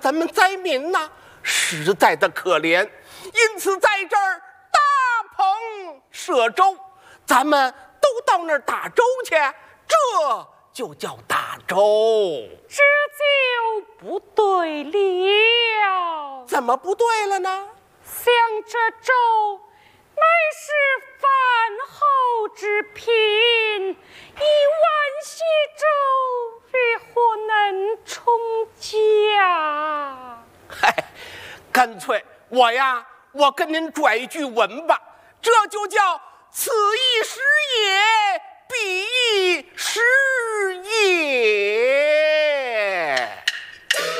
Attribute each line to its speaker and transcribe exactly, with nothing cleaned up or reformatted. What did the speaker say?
Speaker 1: 咱们灾民呐，实在的可怜，因此在这儿大棚设粥，咱们都到那儿打粥去，这就叫打粥。
Speaker 2: 这就不对了。
Speaker 1: 怎么不对了呢？
Speaker 2: 想这粥乃是饭后之品，一碗稀粥如何能充家？
Speaker 1: 嗨，干脆我呀，我跟您拽一句文吧，这就叫此一时也，彼一时也。